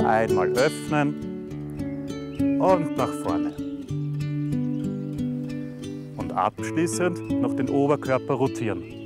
Einmal öffnen und nach vorne. Und abschließend noch den Oberkörper rotieren.